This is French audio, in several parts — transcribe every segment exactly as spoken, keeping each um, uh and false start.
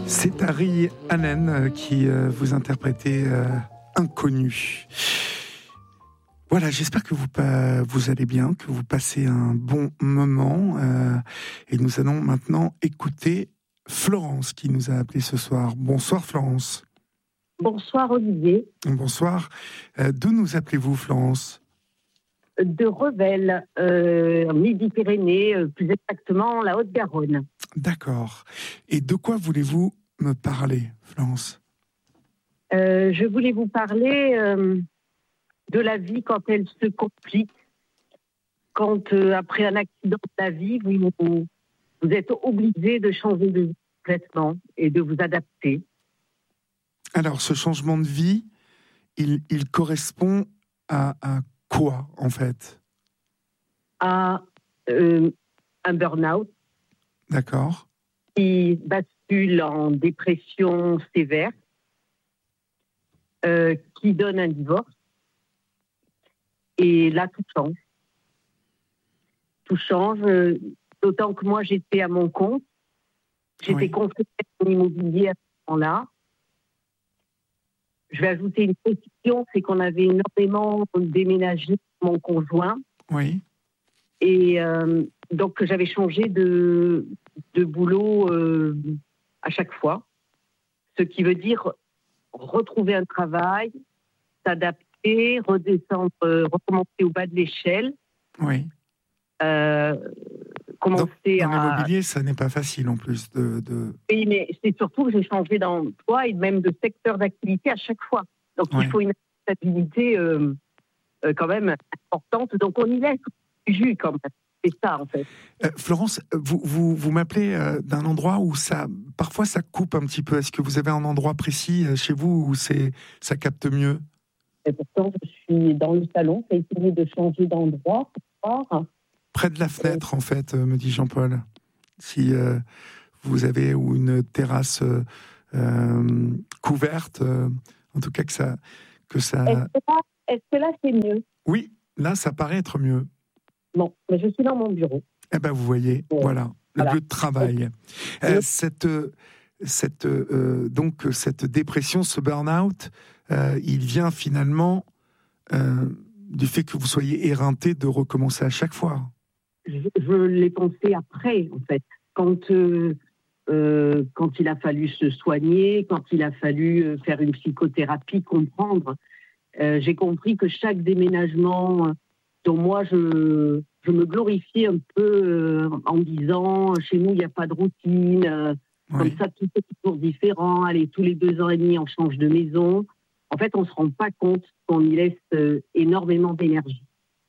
C'est Harry Allen qui vous interprétait euh, Inconnu. Voilà, j'espère que vous, vous allez bien, que vous passez un bon moment. Euh, et nous allons maintenant écouter Florence qui nous a appelé ce soir. Bonsoir Florence. Bonsoir Olivier. Bonsoir. Euh, d'où nous appelez-vous Florence ? De Revel, euh, Midi-Pyrénées, euh, plus exactement la Haute-Garonne. D'accord. Et de quoi voulez-vous me parler, Florence ? euh, Je voulais vous parler euh, de la vie quand elle se complique, quand euh, après un accident de la vie, vous, vous êtes obligé de changer de vie complètement et de vous adapter. Alors, ce changement de vie, il, il correspond à, à quoi, en fait ? À euh, un burn-out. D'accord. Qui bascule en dépression sévère, euh, qui donne un divorce. Et là, tout change. Tout change, euh, d'autant que moi, j'étais à mon compte. J'étais Oui. conseillère en immobilier à ce moment-là. Je vais ajouter une précision, c'est qu'on avait énormément déménagé mon conjoint. Oui. Et euh, donc, j'avais changé de, de boulot euh, à chaque fois. Ce qui veut dire retrouver un travail, s'adapter, redescendre, euh, recommencer au bas de l'échelle. Oui. Euh, commencer dans, dans à... l'immobilier, ça n'est pas facile en plus de... de... Oui, mais c'est surtout que j'ai changé d'emploi et même de secteur d'activité à chaque fois. Donc, oui. Il faut une stabilité euh, euh, quand même importante. Donc, on y laisse du jus quand même. C'est ça, en fait. Euh, Florence, vous, vous, vous m'appelez euh, d'un endroit où ça, parfois ça coupe un petit peu. Est-ce que vous avez un endroit précis euh, chez vous où c'est, ça capte mieux ? Et pourtant, je suis dans le salon. J'ai essayé de changer d'endroit pour voir. Près de la fenêtre, euh... en fait, euh, me dit Jean-Paul. Si euh, vous avez ou une terrasse euh, euh, couverte, euh, en tout cas que ça... Que ça... Est-ce que là, est-ce que là c'est mieux ? Oui, là, ça paraît être mieux. Bon, mais je suis dans mon bureau. Eh ben, vous voyez, ouais. voilà, le voilà. lieu de travail. Euh, oui. Cette, cette, euh, donc, cette dépression, ce burn-out, euh, il vient finalement euh, du fait que vous soyez éreinté de recommencer à chaque fois. Je, je l'ai pensé après, en fait. Quand, euh, euh, quand il a fallu se soigner, quand il a fallu faire une psychothérapie, comprendre, euh, j'ai compris que chaque déménagement... dont moi, je, je me glorifiais un peu euh, en disant « chez nous, il n'y a pas de routine, euh, oui. Comme ça, tout est toujours différent, allez, tous les deux ans et demi, on change de maison ». En fait, on ne se rend pas compte qu'on y laisse euh, énormément d'énergie.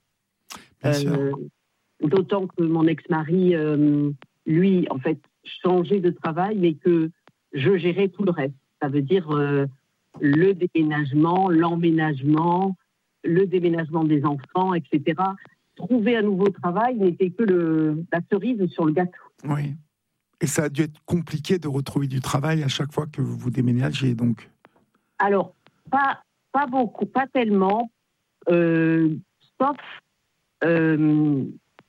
Euh, d'autant que mon ex-mari, euh, lui, en fait, changeait de travail, mais que je gérais tout le reste. Ça veut dire euh, le déménagement, l'emménagement, le déménagement des enfants, et cetera. Trouver un nouveau travail n'était que le, la cerise sur le gâteau. Oui. Et ça a dû être compliqué de retrouver du travail à chaque fois que vous déménagez, donc ? Alors, pas, pas beaucoup, pas tellement, euh, sauf... Euh,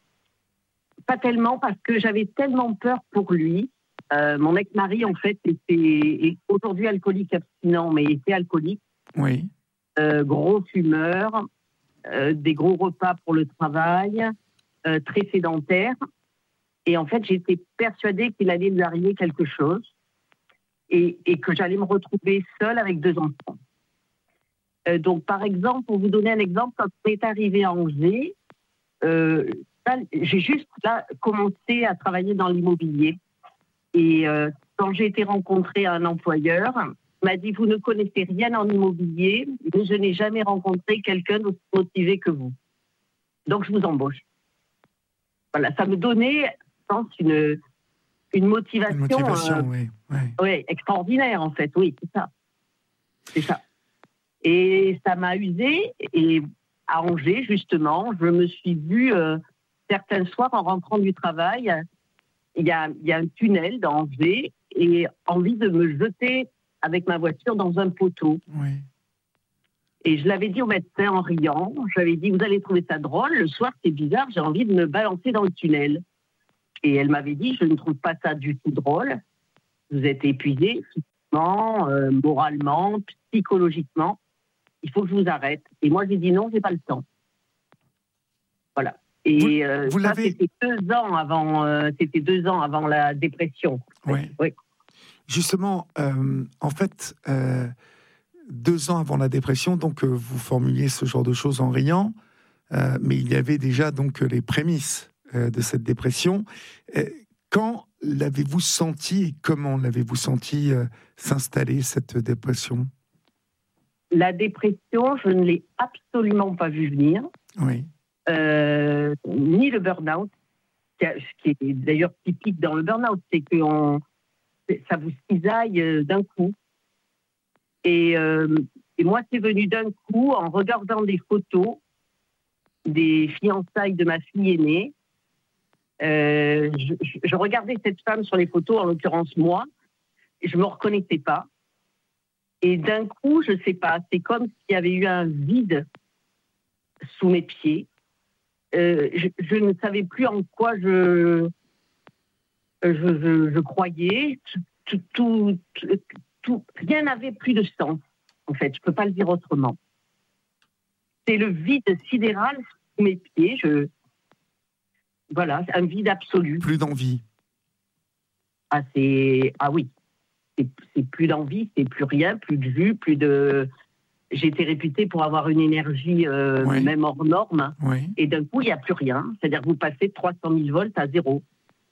pas tellement parce que j'avais tellement peur pour lui. Euh, mon ex-mari, en fait, était, est aujourd'hui alcoolique abstinent, mais était alcoolique. Oui. Euh, gros fumeur, euh, des gros repas pour le travail, euh, très sédentaire. Et en fait, j'étais persuadée qu'il allait lui arriver quelque chose et, et que j'allais me retrouver seule avec deux enfants. Euh, donc, par exemple, pour vous donner un exemple, quand on est arrivé à Angers, euh, là, j'ai juste là commencé à travailler dans l'immobilier. Et euh, quand j'ai été rencontrée à un employeur, m'a dit « Vous ne connaissez rien en immobilier, mais je n'ai jamais rencontré quelqu'un d'aussi motivé que vous. Donc, je vous embauche. » Voilà, ça me donnait, je pense, une, une motivation, une motivation euh, oui, oui. Oui, extraordinaire, en fait. Oui, c'est ça. C'est ça. Et ça m'a usée. Et à Angers, justement, je me suis vue euh, certains soirs en rentrant du travail. Il y a, il y a un tunnel dans Angers et envie de me jeter avec ma voiture dans un poteau. Oui. Et je l'avais dit au médecin en riant, je lui avais dit, vous allez trouver ça drôle, le soir c'est bizarre, j'ai envie de me balancer dans le tunnel. Et elle m'avait dit, je ne trouve pas ça du tout drôle, vous êtes épuisé physiquement, euh, moralement, psychologiquement. Il faut que je vous arrête. Et moi, j'ai dit non, j'ai pas le temps. Voilà. Et euh, vous, vous ça, l'avez... c'était deux ans avant. Euh, c'était deux ans avant la dépression. Ouais. Oui. Justement, euh, en fait, euh, deux ans avant la dépression, donc euh, vous formuliez ce genre de choses en riant, euh, mais il y avait déjà donc les prémices euh, de cette dépression. Euh, quand l'avez-vous senti et comment l'avez-vous senti euh, s'installer cette dépression ? La dépression, je ne l'ai absolument pas vue venir. Oui. Euh, ni le burn-out, ce qui est d'ailleurs typique dans le burn-out, c'est que on, ça vous cisaille d'un coup. Et, euh, et moi, c'est venu d'un coup en regardant des photos des fiançailles de ma fille aînée. Euh, je, je, je regardais cette femme sur les photos, en l'occurrence moi, et je ne me reconnaissais pas. Et d'un coup, je ne sais pas, c'est comme s'il y avait eu un vide sous mes pieds. Euh, je, je ne savais plus en quoi je, je, je, je croyais. Tout, tout, tout, rien n'avait plus de sens, en fait. Je ne peux pas le dire autrement. C'est le vide sidéral sous mes pieds. Je... Voilà, un vide absolu. Plus d'envie. Ah, c'est... ah oui, c'est, c'est plus d'envie, c'est plus rien, plus de vue, plus de... J'ai été réputée pour avoir une énergie euh, oui. même hors norme. Oui. Et d'un coup, il n'y a plus rien. C'est-à-dire que vous passez de trois cent mille volts à zéro.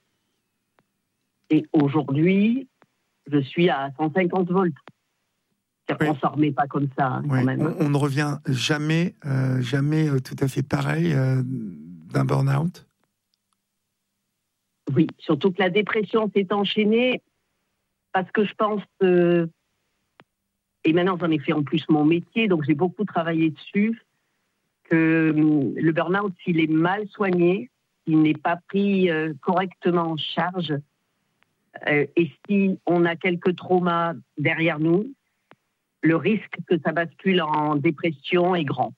Et aujourd'hui, je suis à cent cinquante volts. C'est-à-dire oui. qu'on ne s'en remet pas comme ça, hein, oui. quand même. On, on ne revient jamais, euh, jamais euh, tout à fait pareil euh, d'un burn-out. Oui, surtout que la dépression s'est enchaînée parce que je pense... Euh, et maintenant, j'en ai fait en plus mon métier, donc j'ai beaucoup travaillé dessus, que euh, le burn-out, s'il est mal soigné, s'il n'est pas pris euh, correctement en charge, euh, et si on a quelques traumas derrière nous, le risque que ça bascule en dépression est grand.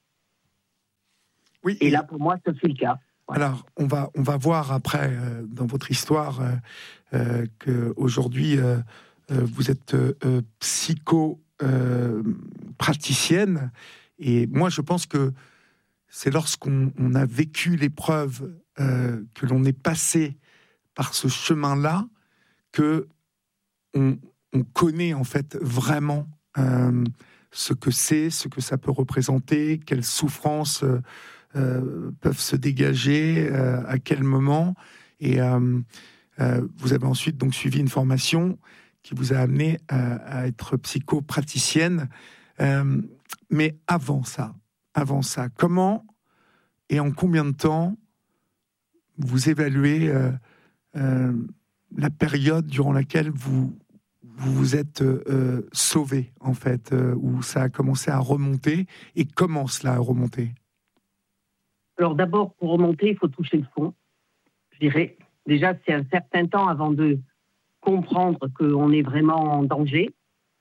Oui, et, et là, pour moi, ce fut le cas. Voilà. Alors, on va, on va voir après, euh, dans votre histoire, euh, euh, qu'aujourd'hui, euh, euh, vous êtes euh, psycho... Euh, praticienne, et moi je pense que c'est lorsqu'on on a vécu l'épreuve, euh, que l'on est passé par ce chemin-là, que on, on connaît en fait vraiment euh, ce que c'est, ce que ça peut représenter, quelles souffrances euh, euh, peuvent se dégager, euh, à quel moment, et euh, euh, vous avez ensuite donc suivi une formation qui vous a amené à, à être psychopraticienne. Euh, mais avant ça, avant ça, comment et en combien de temps vous évaluez euh, euh, la période durant laquelle vous vous, vous êtes euh, sauvé, en fait, euh, où ça a commencé à remonter, et comment cela a remonté ? Alors d'abord, pour remonter, il faut toucher le fond, je dirais. Déjà, c'est un certain temps avant de comprendre qu'on est vraiment en danger,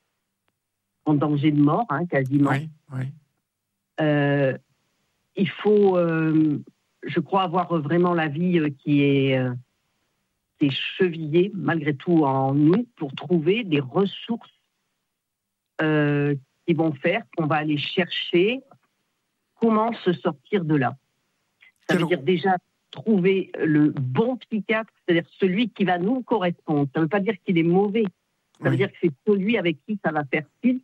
en danger de mort, hein, quasiment. Oui, oui. Euh, il faut, euh, je crois, avoir vraiment la vie qui est, euh, qui est chevillée, malgré tout, en nous, pour trouver des ressources euh, qui vont faire qu'on va aller chercher comment se sortir de là. Ça veut dire déjà trouver le bon psychiatre, c'est-à-dire celui qui va nous correspondre. Ça ne veut pas dire qu'il est mauvais. Ça oui. veut dire que c'est celui avec qui ça va faire tilt.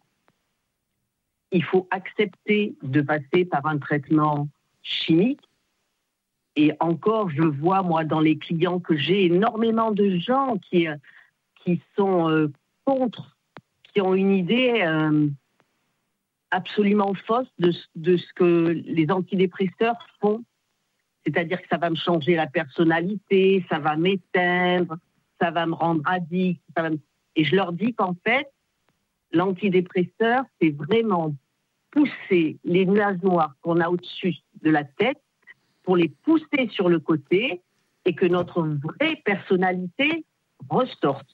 Il faut accepter de passer par un traitement chimique. Et encore, je vois, moi, dans les clients que j'ai, énormément de gens qui, qui sont euh, contre, qui ont une idée euh, absolument fausse de, de ce que les antidépresseurs font. C'est-à-dire que ça va me changer la personnalité, ça va m'éteindre, ça va me rendre addict. Ça va me... Et je leur dis qu'en fait, l'antidépresseur, c'est vraiment pousser les nuages noirs qu'on a au-dessus de la tête pour les pousser sur le côté et que notre vraie personnalité ressorte.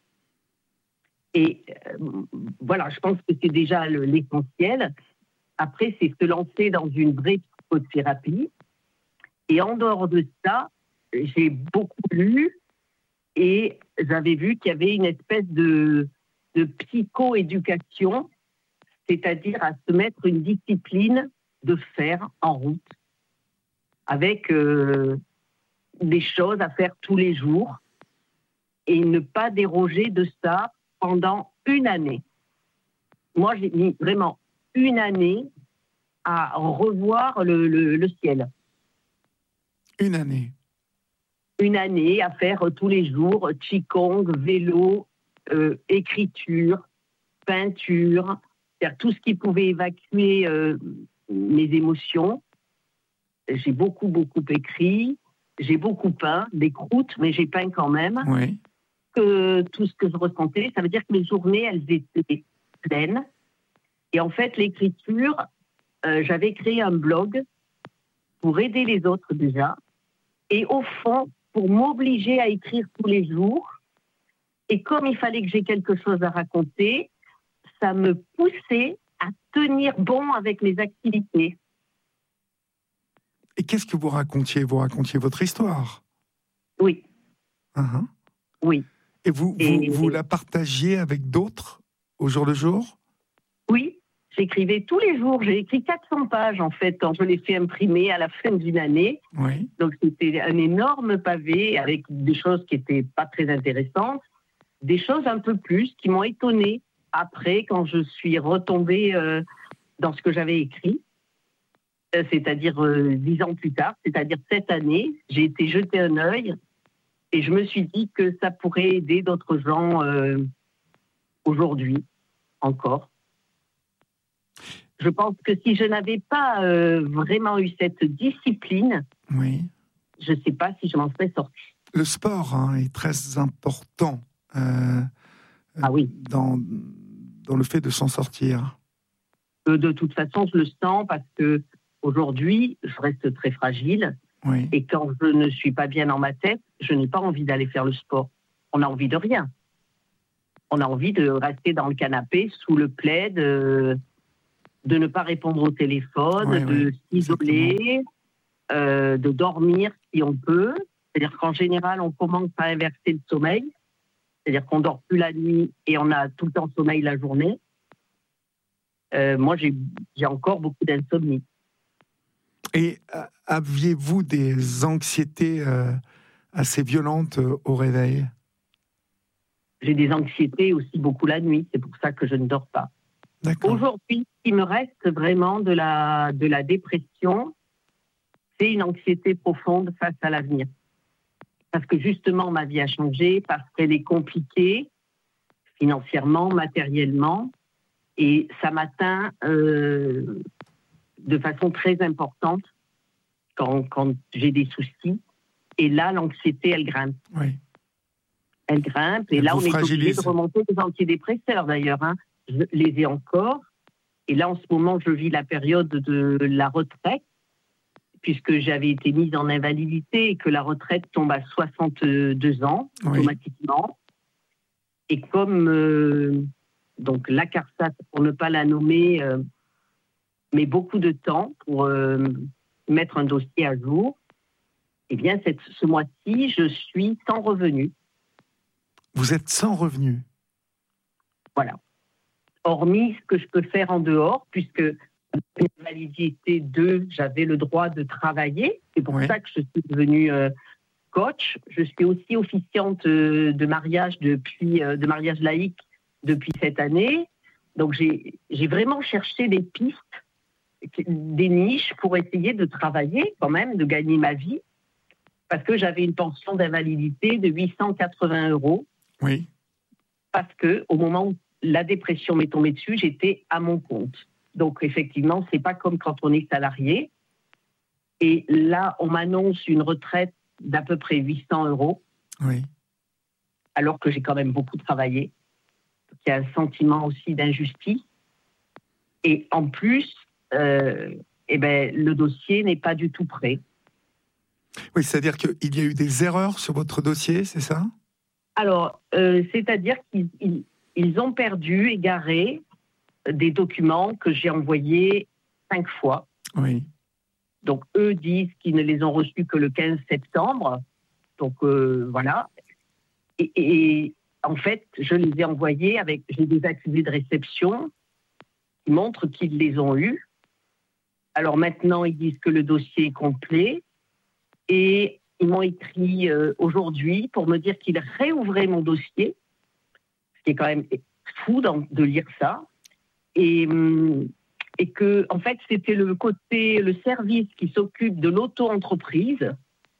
Et euh, voilà, je pense que c'est déjà le, l'essentiel. Après, c'est se lancer dans une vraie psychothérapie. Et en dehors de ça, j'ai beaucoup lu Et j'avais vu qu'il y avait une espèce de, de psycho-éducation, c'est-à-dire à se mettre une discipline de faire en route, avec euh, des choses à faire tous les jours, et ne pas déroger de ça pendant une année. Moi, j'ai mis vraiment une année à revoir le, le, le ciel. Une année. Une année à faire tous les jours qigong, vélo, euh, écriture, peinture, c'est-à-dire tout ce qui pouvait évacuer euh, mes émotions. J'ai beaucoup, beaucoup écrit, j'ai beaucoup peint, des croûtes, mais j'ai peint quand même. Oui. Que tout ce que je ressentais, ça veut dire que mes journées, elles étaient pleines. Et en fait, l'écriture, euh, j'avais créé un blog pour aider les autres déjà. Et au fond, pour m'obliger à écrire tous les jours. Et comme il fallait que j'ai quelque chose à raconter, ça me poussait à tenir bon avec mes activités. Et qu'est-ce que vous racontiez? Vous racontiez votre histoire? Oui. Uh-huh. Oui. Et vous, Et, vous, vous la partagiez avec d'autres au jour le jour? Oui, j'écrivais tous les jours. J'ai écrit quatre cents pages, en fait, quand je l'ai fait imprimer à la fin d'une année. Oui. Donc, c'était un énorme pavé avec des choses qui n'étaient pas très intéressantes, des choses un peu plus qui m'ont étonnée après, quand je suis retombée euh, dans ce que j'avais écrit, euh, c'est-à-dire euh, dix ans plus tard, c'est-à-dire cette année, j'ai été jeter un œil et je me suis dit que ça pourrait aider d'autres gens euh, aujourd'hui encore. Je pense que si je n'avais pas euh, vraiment eu cette discipline, oui. je ne sais pas si je m'en serais sortie. Le sport hein, est très important euh, ah oui. dans, dans le fait de s'en sortir. Euh, de toute façon, je le sens parce que aujourd'hui, je reste très fragile. Oui. Et quand je ne suis pas bien dans ma tête, je n'ai pas envie d'aller faire le sport. On a envie de rien. On a envie de rester dans le canapé, sous le plaid, euh, de ne pas répondre au téléphone, oui, de oui, s'isoler, euh, de dormir si on peut. C'est-à-dire qu'en général, on commence à inverser le sommeil. C'est-à-dire qu'on ne dort plus la nuit et on a tout le temps sommeil la journée. Euh, moi, j'ai, j'ai encore beaucoup d'insomnie. Et euh, aviez-vous des anxiétés euh, assez violentes euh, au réveil? J'ai des anxiétés aussi beaucoup la nuit. C'est pour ça que je ne dors pas. D'accord. Aujourd'hui, il me reste vraiment de la, de la dépression. C'est une anxiété profonde face à l'avenir. Parce que justement, ma vie a changé, parce qu'elle est compliquée, financièrement, matériellement, et ça m'atteint euh, de façon très importante quand, quand j'ai des soucis. Et là, l'anxiété, elle grimpe. Oui. Elle grimpe, et elle là, on fragilise. est obligé de remonter des antidépresseurs, d'ailleurs. Hein. Je les ai encore. Et là, en ce moment, je vis la période de la retraite, puisque j'avais été mise en invalidité et que la retraite tombe à soixante-deux ans, oui. automatiquement. Et comme euh, donc la CARSAT, pour ne pas la nommer, euh, met beaucoup de temps pour euh, mettre un dossier à jour, eh bien, cette, ce mois-ci, je suis sans revenu. Vous êtes sans revenu? Voilà. Hormis ce que je peux faire en dehors, puisque l'invalidité deux, j'avais le droit de travailler. C'est pour oui. ça que je suis devenue euh, coach. Je suis aussi officiante euh, de mariage depuis euh, de mariage laïque depuis cette année. Donc j'ai, j'ai vraiment cherché des pistes, des niches pour essayer de travailler quand même, de gagner ma vie, parce que j'avais une pension d'invalidité de huit cent quatre-vingts euros. Oui. Parce que au moment où la dépression m'est tombée dessus, j'étais à mon compte. Donc, effectivement, c'est pas comme quand on est salarié. Et là, on m'annonce une retraite d'à peu près huit cents euros. Oui. Alors que j'ai quand même beaucoup travaillé. Donc, il y a un sentiment aussi d'injustice. Et en plus, euh, eh ben, le dossier n'est pas du tout prêt. Oui, c'est-à-dire qu'il y a eu des erreurs sur votre dossier, c'est ça? Alors, euh, c'est-à-dire qu'ils ils, ils ont perdu, égaré, des documents que j'ai envoyés cinq fois. Oui. Donc, eux disent qu'ils ne les ont reçus que le quinze septembre. Donc, euh, voilà. Et, et en fait, je les ai envoyés avec, j'ai des accusés de réception qui montrent qu'ils les ont eus. Alors maintenant, ils disent que le dossier est complet et ils m'ont écrit euh, aujourd'hui pour me dire qu'ils réouvraient mon dossier, ce qui est quand même fou de lire ça, et, et que en fait c'était le côté, le service qui s'occupe de l'auto-entreprise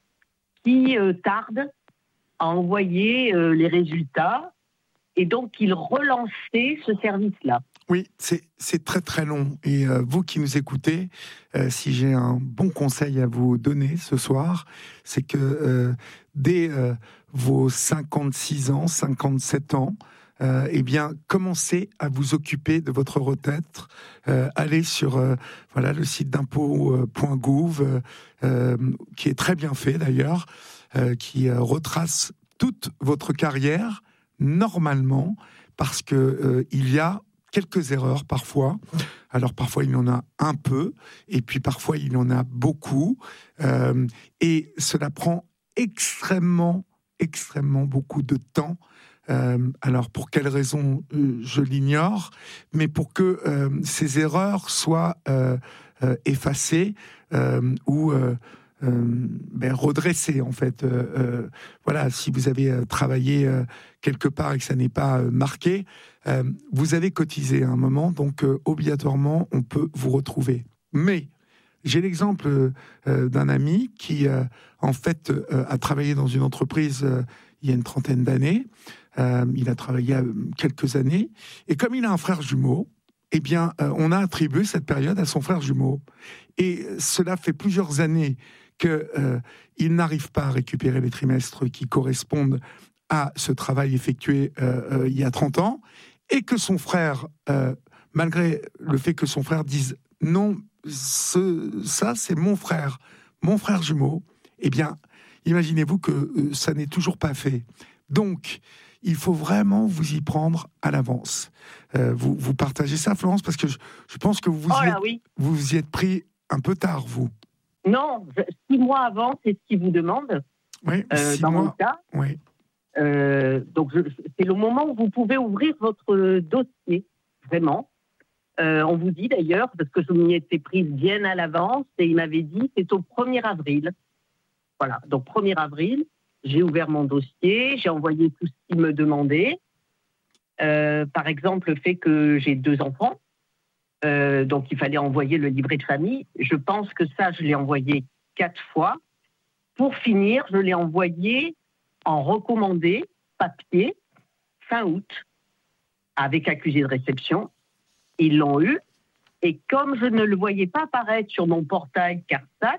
qui euh, tarde à envoyer euh, les résultats, et donc ils relançaient ce service-là. Oui, c'est, c'est très très long. Et euh, vous qui nous écoutez, euh, si j'ai un bon conseil à vous donner ce soir, c'est que euh, dès euh, vos cinquante-six ans, cinquante-sept ans, euh, eh bien, commencez à vous occuper de votre retraite. Euh, allez sur euh, voilà, le site d'impôt point gouv, euh, euh, qui est très bien fait d'ailleurs, euh, qui euh, retrace toute votre carrière normalement, parce que euh, il y a quelques erreurs parfois. Alors parfois il y en a un peu, et puis parfois il y en a beaucoup, euh, et cela prend extrêmement, extrêmement beaucoup de temps. Euh, alors pour quelles raisons, euh, je l'ignore, mais pour que euh, ces erreurs soient euh, euh, effacées euh, ou euh, euh, ben, redressées en fait. Euh, euh, voilà, si vous avez euh, travaillé euh, quelque part et que ça n'est pas euh, marqué, euh, vous avez cotisé à un moment, donc euh, obligatoirement on peut vous retrouver. Mais j'ai l'exemple euh, d'un ami qui euh, en fait euh, a travaillé dans une entreprise euh, il y a une trentaine d'années. Euh, il a travaillé quelques années, et comme il a un frère jumeau, eh bien, euh, on a attribué cette période à son frère jumeau. Et cela fait plusieurs années qu'il euh, n'arrive pas à récupérer les trimestres qui correspondent à ce travail effectué euh, euh, il y a trente ans, et que son frère, euh, malgré le fait que son frère dise non, ce, ça c'est mon frère, mon frère jumeau, eh bien, imaginez-vous que euh, ça n'est toujours pas fait. Donc, il faut vraiment vous y prendre à l'avance. Euh, vous, vous partagez ça, Florence, parce que je, je pense que vous vous, oh y là, êtes, oui. vous vous y êtes pris un peu tard, vous. Non, je, six mois avant, c'est ce qu'ils vous demandent. Oui, euh, six dans mois. mon cas. Oui. Euh, donc, je, c'est le moment où vous pouvez ouvrir votre dossier, vraiment. Euh, on vous dit d'ailleurs, parce que je m'y étais prise bien à l'avance, et il m'avait dit c'est au premier avril. Voilà, donc premier avril, j'ai ouvert mon dossier, j'ai envoyé tout ce qu'il me demandait. Euh, par exemple, le fait que j'ai deux enfants, euh, donc il fallait envoyer le livret de famille. Je pense que ça, je l'ai envoyé quatre fois. Pour finir, je l'ai envoyé en recommandé, papier, fin août, avec accusé de réception. Ils l'ont eu. Et comme je ne le voyais pas apparaître sur mon portail CARSAT,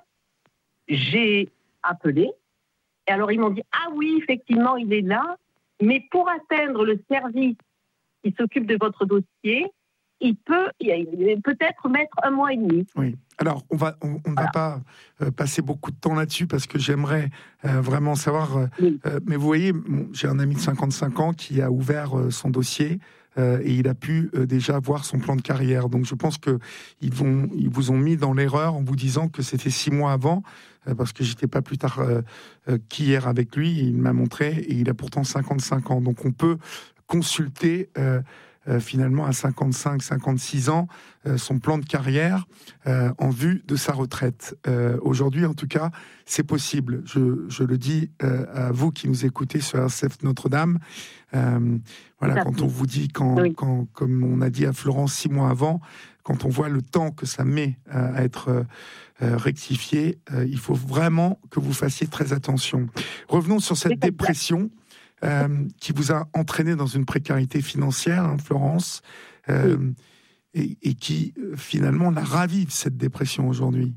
j'ai appelé. Et alors, ils m'ont dit, ah oui, effectivement, il est là, mais pour atteindre le service qui s'occupe de votre dossier, il peut il peut-être mettre un mois et demi. Oui. Alors, on va, on, on ne Voilà. va pas euh, passer beaucoup de temps là-dessus, parce que j'aimerais euh, vraiment savoir. Euh, Oui. euh, mais vous voyez, bon, j'ai un ami de cinquante-cinq ans qui a ouvert euh, son dossier. Euh, et il a pu euh, déjà voir son plan de carrière. Donc je pense que ils vont, ils vous ont mis dans l'erreur en vous disant que c'était six mois avant, euh, parce que j'étais pas plus tard euh, euh, qu'hier avec lui. Et il m'a montré, et il a pourtant cinquante-cinq ans. Donc on peut consulter euh, euh, finalement à cinquante-cinq, cinquante-six ans euh, son plan de carrière euh, en vue de sa retraite. Euh, aujourd'hui, en tout cas, c'est possible. Je, je le dis euh, à vous qui nous écoutez sur R C F Notre-Dame. Euh, voilà, quand on vous dit, quand, Oui. quand, comme on a dit à Florence six mois avant, quand on voit le temps que ça met à être euh, rectifié, euh, il faut vraiment que vous fassiez très attention. Revenons sur cette Oui, dépression euh, qui vous a entraîné dans une précarité financière, hein, Florence, euh, Oui. et, et qui euh, finalement la ravive, cette dépression aujourd'hui.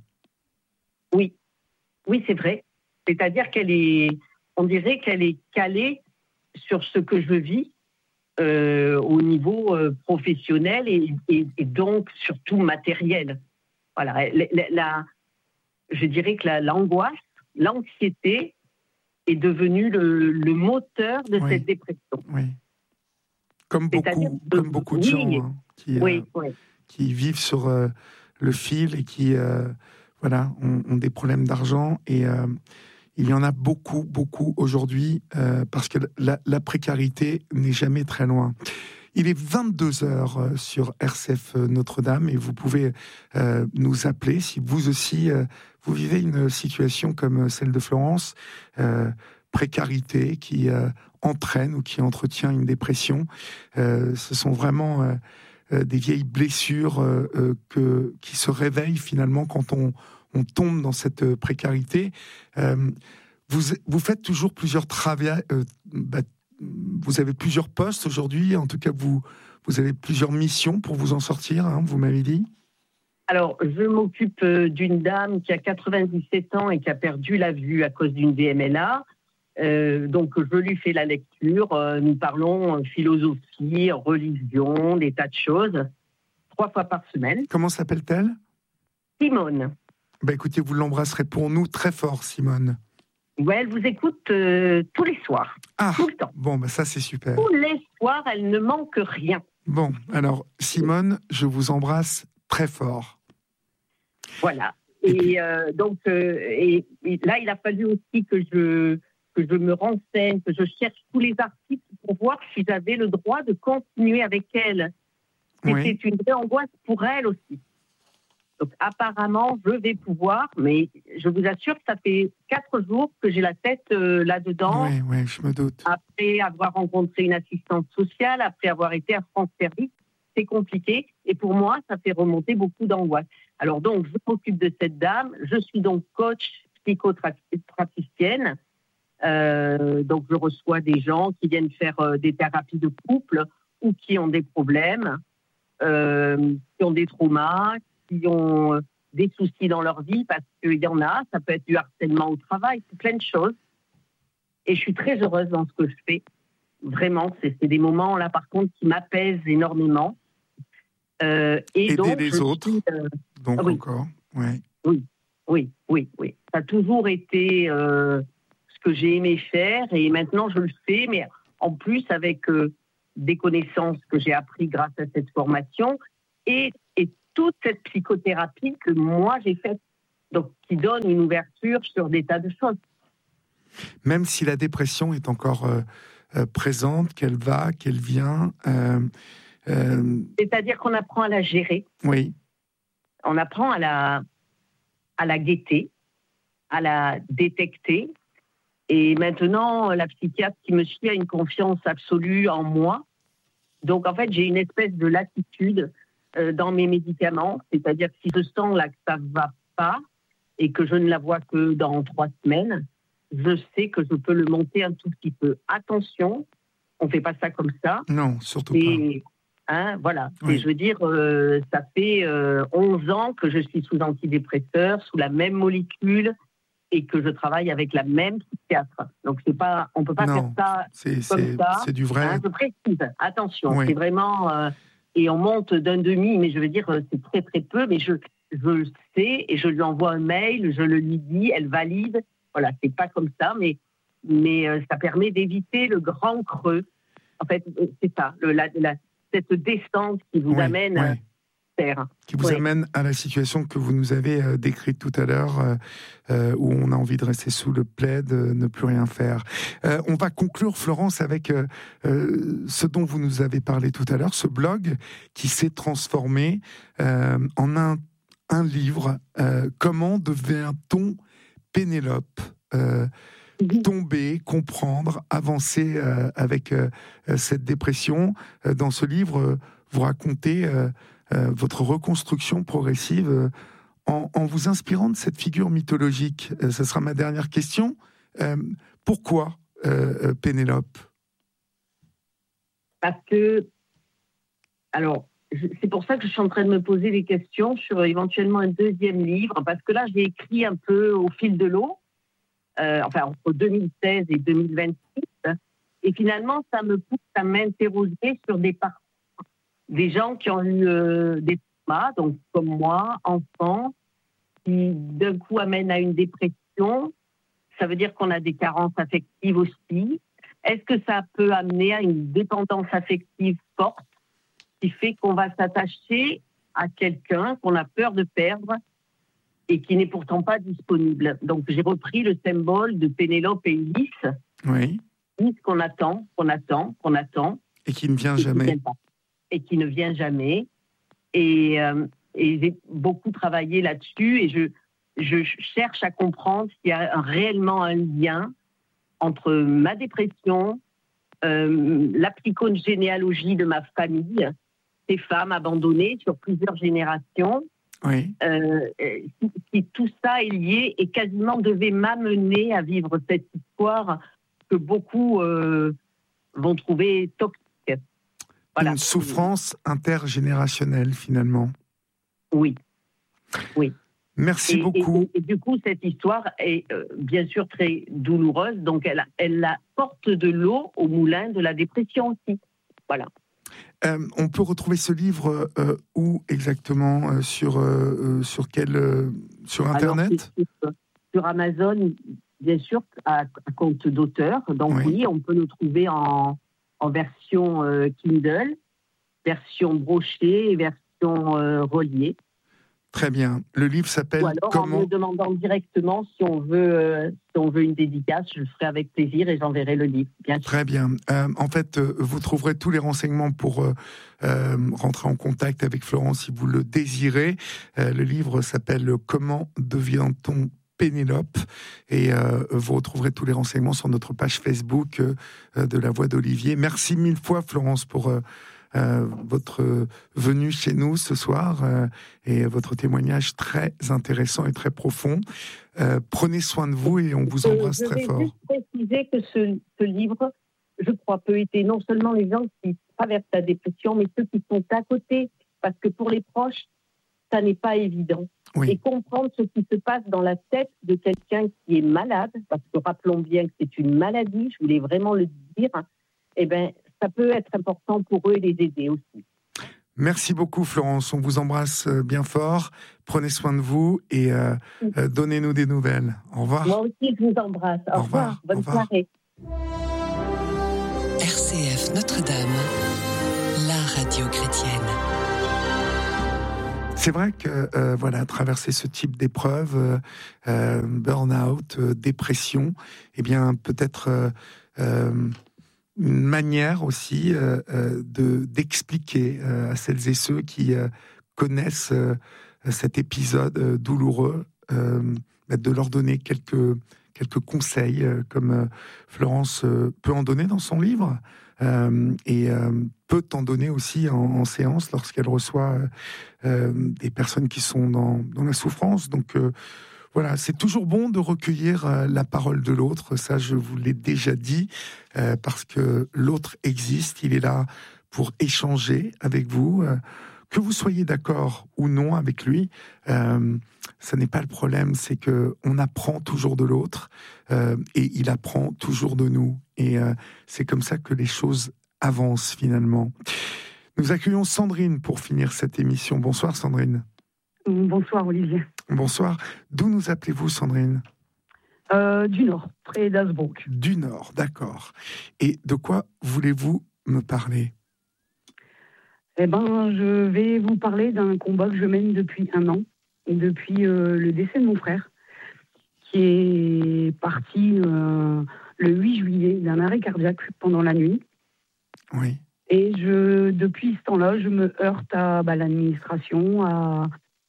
Oui, oui, c'est vrai. C'est-à-dire qu'elle est, on dirait qu'elle est calée sur ce que je vis euh, au niveau euh, professionnel et, et, et donc surtout matériel. Voilà, la, la, la, je dirais que la, l'angoisse, l'anxiété est devenue le, le moteur de Oui. cette dépression. Oui. Comme beaucoup, que, comme beaucoup de oui, gens hein, qui, oui, euh, oui. qui vivent sur euh, le fil et qui euh, voilà, ont, ont des problèmes d'argent et euh, il y en a beaucoup, beaucoup aujourd'hui, euh, parce que la, la précarité n'est jamais très loin. Il est vingt-deux heures sur R C F Notre-Dame et vous pouvez euh, nous appeler si vous aussi, euh, vous vivez une situation comme celle de Florence, euh, précarité qui euh, entraîne ou qui entretient une dépression. Euh, ce sont vraiment euh, euh, des vieilles blessures euh, euh, que, qui se réveillent finalement quand on, on tombe dans cette précarité. Euh, vous, vous faites toujours plusieurs travaux. Euh, bah, vous avez plusieurs postes aujourd'hui, en tout cas vous, vous avez plusieurs missions pour vous en sortir, hein, vous m'avez dit. Alors, je m'occupe d'une dame qui a quatre-vingt-dix-sept ans et qui a perdu la vue à cause d'une D M L A. Euh, donc, je lui fais la lecture. Euh, nous parlons philosophie, religion, des tas de choses, trois fois par semaine. Comment s'appelle-t-elle ? Simone. Bah, écoutez, vous l'embrasserez pour nous très fort, Simone. Ouais, elle vous écoute euh, tous les soirs, ah, tout le temps. Bon, bah ça c'est super. Tous les soirs, elle ne manque rien. Bon, alors Simone, je vous embrasse très fort. Voilà. Et, et puis... euh, donc, euh, et, et là, il a fallu aussi que je, que je me renseigne, que je cherche tous les articles pour voir si j'avais le droit de continuer avec elle. C'était oui. une vraie angoisse pour elle aussi. Donc, apparemment, je vais pouvoir, mais je vous assure que ça fait quatre jours que j'ai la tête euh, là-dedans. Oui, oui, je me doute. Après avoir rencontré une assistante sociale, après avoir été à France Service, c'est compliqué. Et pour moi, ça fait remonter beaucoup d'angoisse. Alors donc, je m'occupe de cette dame. Je suis donc coach psychopraticienne. Euh, donc, je reçois des gens qui viennent faire euh, des thérapies de couple ou qui ont des problèmes, euh, qui ont des traumas, qui ont des soucis dans leur vie, parce qu'il y en a, ça peut être du harcèlement au travail, c'est plein de choses. Et je suis très heureuse dans ce que je fais. Vraiment, c'est, c'est des moments, là, par contre, qui m'apaisent énormément. Euh, et Aider donc, les autres, suis, euh, donc oui. encore, ouais. Oui, oui, oui, oui. Ça a toujours été euh, ce que j'ai aimé faire, et maintenant, je le fais, mais en plus, avec euh, des connaissances que j'ai apprises grâce à cette formation, et, et toute cette psychothérapie que moi j'ai faite, donc qui donne une ouverture sur des tas de choses. Même si la dépression est encore euh, euh, présente, qu'elle va, qu'elle vient. Euh, euh... C'est-à-dire qu'on apprend à la gérer. Oui. On apprend à la, à la guetter, à la détecter. Et maintenant, la psychiatre qui me suit a une confiance absolue en moi. Donc en fait, j'ai une espèce de latitude dans mes médicaments, c'est-à-dire que si je sens là que ça ne va pas et que je ne la vois que dans trois semaines, je sais que je peux le monter un tout petit peu. Attention, on ne fait pas ça comme ça. Non, surtout et, pas. Hein, voilà, oui. Et je veux dire, euh, ça fait euh, onze ans que je suis sous antidépresseur, sous la même molécule, et que je travaille avec la même psychiatre. Donc c'est pas, on ne peut pas non, faire ça c'est, comme c'est, ça. C'est du vrai. Hein, je précise, attention, oui. c'est vraiment... Euh, et on monte d'un demi, mais je veux dire, c'est très très peu, mais je, je le sais, et je lui envoie un mail, je le lui dis, elle valide. Voilà, c'est pas comme ça, mais, mais euh, ça permet d'éviter le grand creux. En fait, c'est ça, le, la, la, cette descente qui vous oui, amène... Oui. Euh, terre. Qui vous oui. amène à la situation que vous nous avez euh, décrite tout à l'heure, euh, euh, où on a envie de rester sous le plaid, euh, ne plus rien faire. Euh, on va conclure, Florence, avec euh, euh, ce dont vous nous avez parlé tout à l'heure, ce blog qui s'est transformé euh, en un, un livre. Euh, comment devient-on Pénélope euh, tomber, comprendre, avancer euh, avec euh, cette dépression. Euh, dans ce livre, euh, vous racontez euh, euh, votre reconstruction progressive euh, en, en vous inspirant de cette figure mythologique. Euh, ce sera ma dernière question. Euh, pourquoi euh, Pénélope ? Parce que, alors, c'est pour ça que je suis en train de me poser des questions sur éventuellement un deuxième livre, parce que là, j'ai écrit un peu au fil de l'eau. Euh, enfin, entre deux mille seize et deux mille vingt-six. Et finalement, ça me pousse à m'interroger sur des parcours, des gens qui ont eu euh, des traumas, donc comme moi, enfants, qui d'un coup amènent à une dépression. Ça veut dire qu'on a des carences affectives aussi. Est-ce que ça peut amener à une dépendance affective forte qui fait qu'on va s'attacher à quelqu'un qu'on a peur de perdre et qui n'est pourtant pas disponible. Donc j'ai repris le symbole de Pénélope et Ulysse. Oui. Ulysse qu'on attend, qu'on attend, qu'on attend. Et qui ne vient et jamais. Qui vient pas, et qui ne vient jamais. Et, euh, et j'ai beaucoup travaillé là-dessus et je, je cherche à comprendre s'il y a un, réellement un lien entre ma dépression, euh, la psychogénéalogie de ma famille, ces femmes abandonnées sur plusieurs générations. Oui. Euh, si, si tout ça est lié et quasiment devait m'amener à vivre cette histoire que beaucoup euh, vont trouver toxique. Voilà. Une souffrance intergénérationnelle, finalement. Oui, oui. Merci et, beaucoup. Et, et, et du coup, cette histoire est euh, bien sûr très douloureuse, donc elle, elle apporte de l'eau au moulin de la dépression aussi. Voilà. Euh, on peut retrouver ce livre euh, où exactement euh, sur, euh, sur quel euh, sur Internet? Alors, sur, sur Amazon, bien sûr, à, à compte d'auteur. Donc oui. oui, on peut le trouver en, en version euh, Kindle, version brochée et version euh, reliée. Très bien. Le livre s'appelle Ou alors comment... en me demandant directement si on veut, euh, si on veut une dédicace, je le ferai avec plaisir et j'enverrai le livre. Bien sûr. Très bien. Euh, en fait, euh, vous trouverez tous les renseignements pour euh, euh, rentrer en contact avec Florence si vous le désirez. Euh, le livre s'appelle « Comment devient-on Pénélope ?» et euh, vous retrouverez tous les renseignements sur notre page Facebook euh, de La Voix d'Olivier. Merci mille fois, Florence, pour... Euh, Euh, votre venue chez nous ce soir euh, et votre témoignage très intéressant et très profond. Euh, prenez soin de vous et on vous embrasse je très fort. Je vais juste préciser que ce, ce livre, je crois, peut aider non seulement les gens qui traversent la dépression, mais ceux qui sont à côté, parce que pour les proches, ça n'est pas évident. Oui. Et comprendre ce qui se passe dans la tête de quelqu'un qui est malade, parce que rappelons bien que c'est une maladie, je voulais vraiment le dire, eh bien, ça peut être important pour eux et les aider aussi. Merci beaucoup, Florence. On vous embrasse bien fort. Prenez soin de vous et euh, euh, donnez-nous des nouvelles. Au revoir. Moi aussi, je vous embrasse. Au, Au revoir. revoir. Bonne Au revoir. soirée. R C F Notre-Dame, la radio chrétienne. C'est vrai que euh, voilà, traverser ce type d'épreuve, euh, euh, burn-out, euh, dépression, eh bien peut-être euh, euh, une manière aussi euh, euh, de, d'expliquer euh, à celles et ceux qui euh, connaissent euh, cet épisode euh, douloureux, euh, de leur donner quelques, quelques conseils, euh, comme euh, Florence euh, peut en donner dans son livre, euh, et euh, peut en donner aussi en, en séance lorsqu'elle reçoit euh, euh, des personnes qui sont dans, dans la souffrance. Donc, euh, voilà, c'est toujours bon de recueillir euh, la parole de l'autre, ça je vous l'ai déjà dit, euh, parce que l'autre existe, il est là pour échanger avec vous, euh, que vous soyez d'accord ou non avec lui, euh, ça n'est pas le problème, c'est que on apprend toujours de l'autre, euh, et il apprend toujours de nous, et euh, c'est comme ça que les choses avancent finalement. Nous accueillons Sandrine pour finir cette émission. Bonsoir Sandrine. Bonsoir Olivier. Bonsoir. D'où nous appelez-vous, Sandrine ? euh, Du Nord, près d'Hazebrouck. Du Nord, d'accord. Et de quoi voulez-vous me parler ? Eh ben, je vais vous parler d'un combat que je mène depuis un an, depuis euh, le décès de mon frère, qui est parti euh, le huit juillet d'un arrêt cardiaque pendant la nuit. Oui. Et je, depuis ce temps-là, je me heurte à bah, l'administration, à...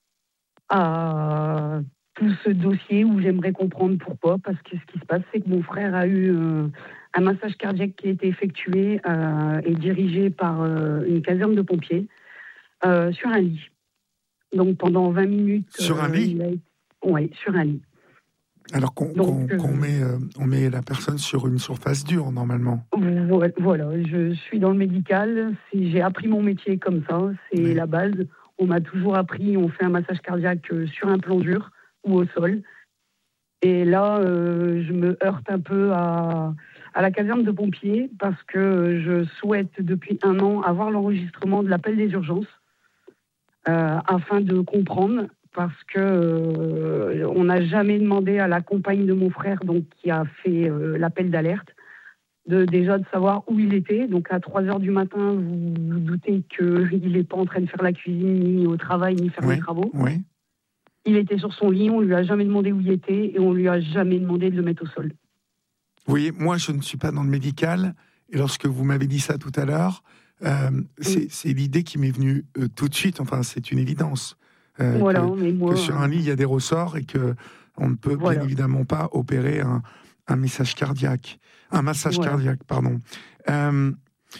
à tout ce dossier où j'aimerais comprendre pourquoi, parce que ce qui se passe, c'est que mon frère a eu euh, un massage cardiaque qui a été effectué euh, et dirigé par euh, une caserne de pompiers euh, sur un lit. Donc pendant vingt minutes... Sur un euh, lit Oui, sur un lit. Alors qu'on, Donc, qu'on, qu'on euh, met, euh, on met la personne sur une surface dure, normalement. Voilà, je suis dans le médical, c'est, j'ai appris mon métier comme ça, c'est oui. La base. On m'a toujours appris, on fait un massage cardiaque sur un plan dur ou au sol. Et là, euh, je me heurte un peu à, à la caserne de pompiers parce que je souhaite depuis un an avoir l'enregistrement de l'appel des urgences euh, afin de comprendre, parce que euh, on n'a jamais demandé à la compagne de mon frère, donc qui a fait euh, l'appel d'alerte, de déjà de savoir où il était. Donc à trois heures du matin, vous vous doutez qu'il n'est pas en train de faire la cuisine, ni au travail, ni faire oui, les travaux. Oui. Il était sur son lit, on lui a jamais demandé où il était et on lui a jamais demandé de le mettre au sol. Vous voyez, moi, je ne suis pas dans le médical, et lorsque vous m'avez dit ça tout à l'heure, euh, c'est, oui. c'est l'idée qui m'est venue euh, tout de suite. Enfin, c'est une évidence. Euh, Voilà, que, mais moi, que sur un lit, il y a des ressorts et que on ne peut voilà. bien évidemment pas opérer un, un message cardiaque, un massage Voilà. cardiaque, pardon. Euh,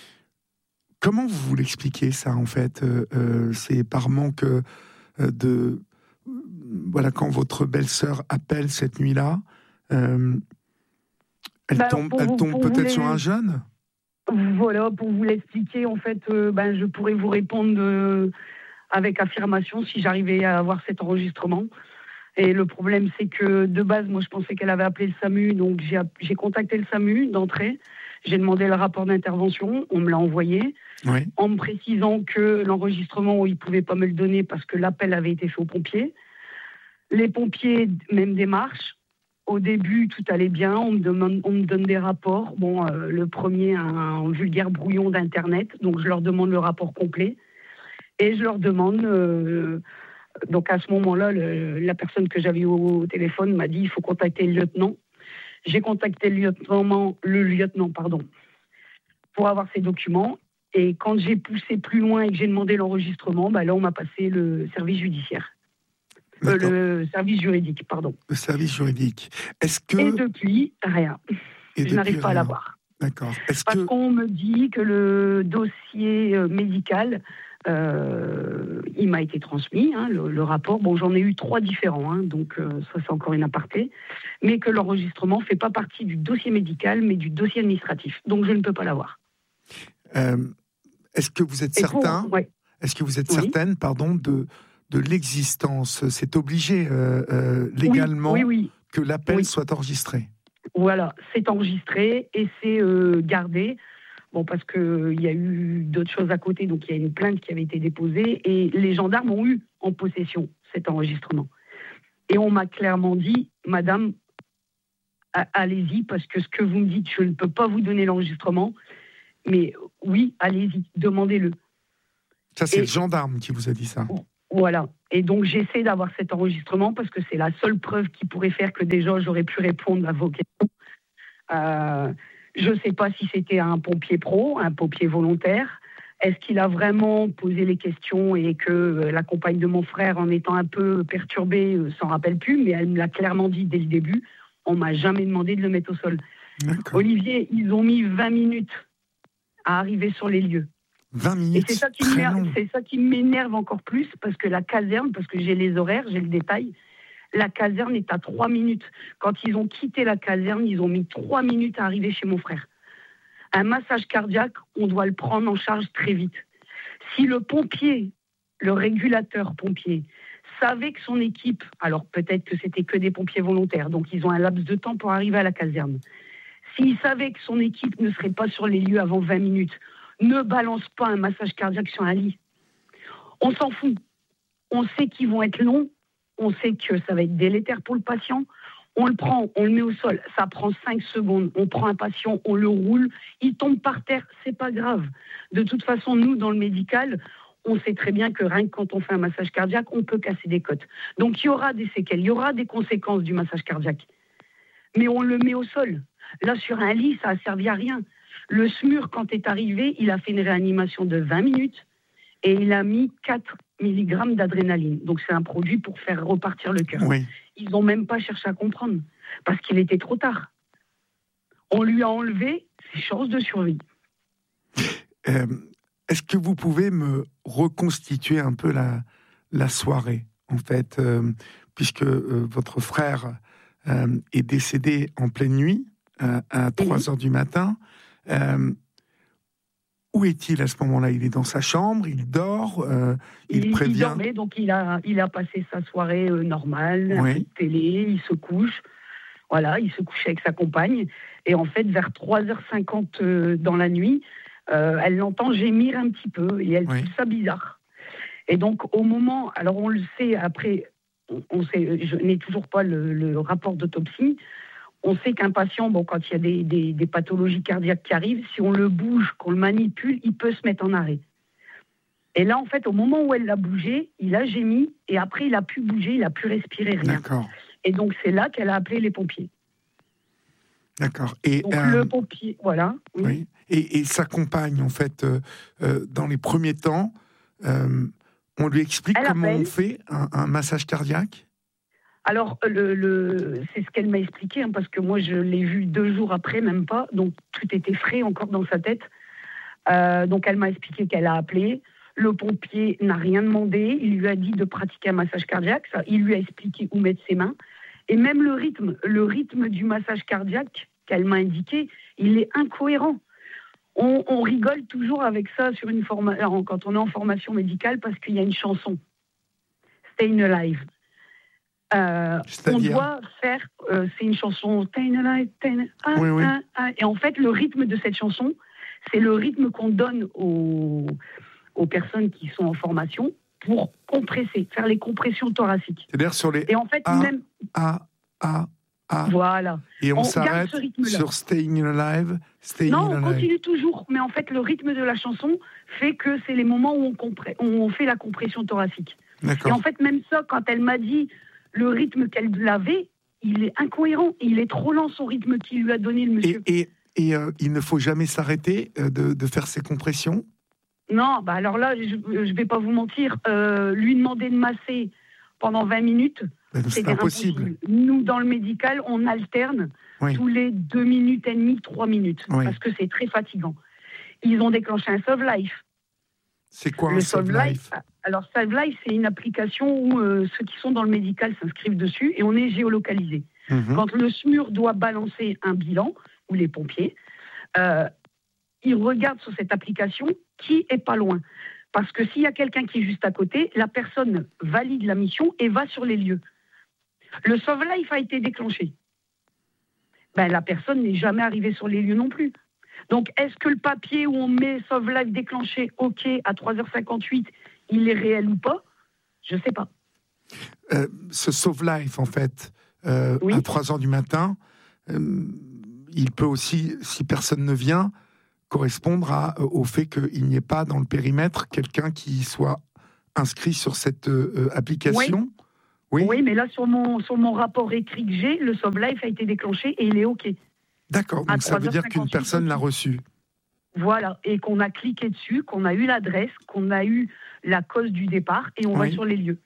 comment vous vous l'expliquez ça, en fait euh, euh, C'est par manque euh, de... Voilà, quand votre belle-sœur appelle cette nuit-là, euh, elle Bah, tombe, pour elle vous- tombe pour peut-être vous sur les- un jeune. Voilà, pour vous l'expliquer, en fait, euh, ben, je pourrais vous répondre euh, avec affirmation si j'arrivais à avoir cet enregistrement. Et le problème, c'est que de base, moi, je pensais qu'elle avait appelé le SAMU, donc j'ai, app- j'ai contacté le SAMU d'entrée. J'ai demandé le rapport d'intervention, on me l'a envoyé, Oui. en me précisant que l'enregistrement, ils ne pouvaient pas me le donner parce que l'appel avait été fait aux pompiers. Les pompiers, même démarche. Au début, tout allait bien. On me, demande, on me donne des rapports. Bon, euh, le premier, un, un vulgaire brouillon d'Internet. Donc, je leur demande le rapport complet. Et je leur demande... Euh, donc, à ce moment-là, le, la personne que j'avais au, au téléphone m'a dit il faut contacter le lieutenant. J'ai contacté le lieutenant, le lieutenant pardon, pour avoir ces documents. Et quand j'ai poussé plus loin et que j'ai demandé l'enregistrement, bah là, on m'a passé le service judiciaire. Euh, le service juridique, pardon. Le service juridique. Est-ce que... Et depuis, rien. Et je depuis, n'arrive pas rien. à l'avoir. D'accord. Est-ce Parce que... qu'on me dit que le dossier euh, médical, euh, il m'a été transmis, hein, le, le rapport. Bon, j'en ai eu trois différents, hein, donc euh, ça c'est encore une aparté. Mais que l'enregistrement ne fait pas partie du dossier médical, mais du dossier administratif. Donc je ne peux pas l'avoir. Euh, est-ce que vous êtes Et certain pour, ouais. Est-ce que vous êtes Oui. certaine, pardon, de, de l'existence? C'est obligé euh, euh, légalement oui, oui, oui. que l'appel Oui. soit enregistré. Voilà, c'est enregistré et c'est euh, gardé. Bon, parce qu'il euh, y a eu d'autres choses à côté, donc il y a une plainte qui avait été déposée et les gendarmes ont eu en possession cet enregistrement. Et on m'a clairement dit, madame, allez-y, parce que ce que vous me dites, je ne peux pas vous donner l'enregistrement, mais oui, allez-y, demandez-le. Ça, c'est et, le gendarme qui vous a dit ça. Voilà. Et donc, j'essaie d'avoir cet enregistrement parce que c'est la seule preuve qui pourrait faire que déjà, j'aurais pu répondre à vos questions. Euh, je ne sais pas si c'était un pompier pro, un pompier volontaire. Est-ce qu'il a vraiment posé les questions et que euh, la compagne de mon frère, en étant un peu perturbée, euh, s'en rappelle plus, mais elle me l'a clairement dit dès le début. On m'a jamais demandé de le mettre au sol. D'accord. Olivier, ils ont mis vingt minutes à arriver sur les lieux. vingt minutes, et c'est ça qui très m'énerve, long. c'est ça qui m'énerve encore plus, parce que la caserne, parce que j'ai les horaires, j'ai le détail, la caserne est à trois minutes. Quand ils ont quitté la caserne, ils ont mis trois minutes à arriver chez mon frère. Un massage cardiaque, on doit le prendre en charge très vite. Si le pompier, le régulateur pompier, savait que son équipe, alors peut-être que c'était que des pompiers volontaires, donc ils ont un laps de temps pour arriver à la caserne. S'il savait que son équipe ne serait pas sur les lieux avant vingt minutes, ne balance pas un massage cardiaque sur un lit. On s'en fout. On sait qu'ils vont être longs, on sait que ça va être délétère pour le patient. On le prend, on le met au sol, ça prend cinq secondes. On prend un patient, on le roule, il tombe par terre, c'est pas grave. De toute façon, nous, dans le médical, on sait très bien que rien que quand on fait un massage cardiaque, on peut casser des côtes. Donc il y aura des séquelles, il y aura des conséquences du massage cardiaque. Mais on le met au sol. Là, sur un lit, ça a servi à rien. Le S M U R, quand est arrivé, il a fait une réanimation de vingt minutes et il a mis quatre milligrammes d'adrénaline. Donc c'est un produit pour faire repartir le cœur. Oui. Ils n'ont même pas cherché à comprendre parce qu'il était trop tard. On lui a enlevé ses chances de survie. Euh, est-ce que vous pouvez me reconstituer un peu la, la soirée, en fait, euh, puisque euh, votre frère euh, est décédé en pleine nuit, euh, à trois heures du matin. Euh, où est-il à ce moment-là? Il est dans sa chambre, il dort, euh, il, il prévient... Il dormait, donc il a, il a passé sa soirée euh, normale, un oui. peu de télé, il se couche. Voilà, il se couche avec sa compagne. Et en fait, vers trois heures cinquante euh, dans la nuit, euh, elle l'entend gémir un petit peu et elle oui. trouve ça bizarre. Et donc, au moment... Alors, on le sait, après, on, on sait, je n'ai toujours pas le, le rapport d'autopsie. On sait qu'un patient, bon, quand il y a des, des, des pathologies cardiaques qui arrivent, si on le bouge, qu'on le manipule, il peut se mettre en arrêt. Et là, en fait, au moment où elle l'a bougé, il a gémi, et après, il a pu bouger, il a pu respirer, rien. D'accord. Et donc, c'est là qu'elle a appelé les pompiers. D'accord. Et, Donc, euh, le pompier, voilà. Oui. oui. Et, et sa compagne, en fait, euh, euh, dans les premiers temps, euh, on lui explique Elle comment appelle. on fait un, un massage cardiaque? Alors, le, le, c'est ce qu'elle m'a expliqué, hein, parce que moi, je l'ai vu deux jours après, même pas, donc tout était frais encore dans sa tête. Euh, donc, elle m'a expliqué qu'elle a appelé. Le pompier n'a rien demandé. Il lui a dit de pratiquer un massage cardiaque. Ça, il lui a expliqué où mettre ses mains. Et même le rythme, le rythme du massage cardiaque qu'elle m'a indiqué, il est incohérent. On, on rigole toujours avec ça sur une forma- quand on est en formation médicale parce qu'il y a une chanson, Stayin' Alive. Euh, on doit faire, euh, c'est une chanson, Stayin' Alive, Stayin' Alive, oui, oui. Et en fait, le rythme de cette chanson, c'est le rythme qu'on donne aux, aux personnes qui sont en formation pour compresser, faire les compressions thoraciques. C'est-à-dire sur les Et en fait, A, même A, A, A. Voilà. Et on, On s'arrête garde ce rythme-là. sur Staying Alive, Staying Non, on Alive. continue toujours, mais en fait, le rythme de la chanson fait que c'est les moments où on, compré- où on fait la compression thoracique. D'accord. Et en fait, même ça, quand elle m'a dit le rythme qu'elle avait, il est incohérent. Il est trop lent, son rythme qu'il lui a donné le monsieur. Et, et, et euh, il ne faut jamais s'arrêter euh, de, de faire ces compressions? Non, bah alors là, je ne vais pas vous mentir, euh, lui demander de masser pendant vingt minutes, Ben, c'est c'était impossible. impossible. Nous, dans le médical, on alterne Oui. tous les deux minutes et demie, trois minutes, Oui. parce que c'est très fatigant. Ils ont déclenché un Sove Life. C'est quoi Le un Sove Sove Life, Life? alors Sove Life, c'est une application où euh, ceux qui sont dans le médical s'inscrivent dessus et on est géolocalisé. Mhm. Quand le S M U R doit balancer un bilan, ou les pompiers, euh, ils regardent sur cette application qui est pas loin. Parce que s'il y a quelqu'un qui est juste à côté, la personne valide la mission et va sur les lieux. Le Sove Life a été déclenché. Ben, la personne n'est jamais arrivée sur les lieux non plus. Donc, est-ce que le papier où on met Sove Life déclenché, OK, à trois heures cinquante-huit, il est réel ou pas? Je ne sais pas. Euh, ce Sove Life, en fait, euh, Oui. à trois heures du matin, euh, il peut aussi, si personne ne vient, correspondre à, euh, au fait qu'il n'y ait pas dans le périmètre quelqu'un qui soit inscrit sur cette euh, application. Oui. Oui. Oui, mais là, sur mon, sur mon rapport écrit que j'ai, le Sove Life a été déclenché et il est OK. D'accord, À donc ça veut dire qu'une trois heures cinquante-huit, personne l'a reçu. Voilà, et qu'on a cliqué dessus, qu'on a eu l'adresse, qu'on a eu la cause du départ et on Oui. va sur les lieux.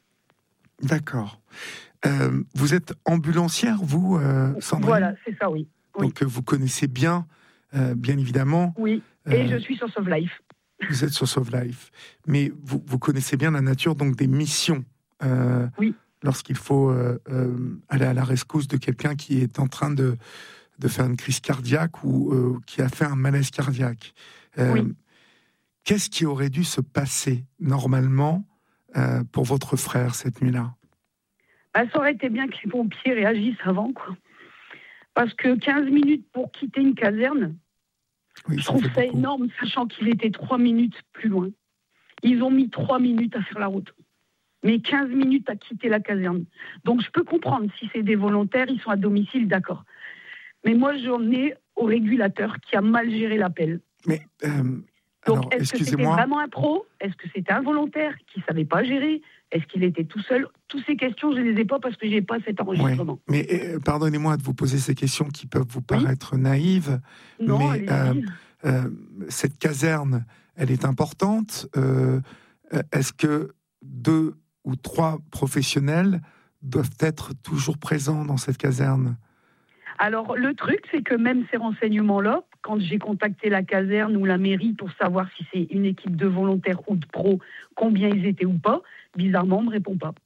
D'accord. Euh, vous êtes ambulancière, vous, euh, Sandrine? Voilà, c'est ça, oui. Oui. Donc euh, vous connaissez bien, euh, bien évidemment. Oui, et euh, je suis sur Sove Life. Vous êtes sur Sove Life, mais vous, vous connaissez bien la nature donc des missions. Euh, Oui. Lorsqu'il faut euh, euh, aller à la rescousse de quelqu'un qui est en train de, de faire une crise cardiaque ou euh, qui a fait un malaise cardiaque. Euh, Oui. Qu'est-ce qui aurait dû se passer normalement euh, pour votre frère cette nuit-là? Bah, ça aurait été bien que les pompiers réagissent avant, quoi. Parce que quinze minutes pour quitter une caserne, Oui, je ça trouve fait ça beaucoup. énorme, sachant qu'il était trois minutes plus loin. Ils ont mis trois minutes à faire la route. Mais quinze minutes à quitter la caserne. Donc je peux comprendre, si c'est des volontaires, ils sont à domicile, d'accord. Mais moi, j'en ai au régulateur qui a mal géré l'appel. Mais euh, Donc, alors, est-ce que c'était excusez-moi. vraiment un pro? Est-ce que c'était un volontaire qui ne savait pas gérer? Est-ce qu'il était tout seul? Toutes ces questions, je ne les ai pas parce que je n'ai pas cet enregistrement. Ouais. Mais euh, pardonnez-moi de vous poser ces questions qui peuvent vous paraître naïves. Non, mais allez-y. euh, euh, cette caserne, elle est importante. Euh, est-ce que deux ou trois professionnels doivent être toujours présents dans cette caserne? Alors, le truc, c'est que même ces renseignements-là, quand j'ai contacté la caserne ou la mairie pour savoir si c'est une équipe de volontaires ou de pros, combien ils étaient ou pas, bizarrement, on ne me répond pas.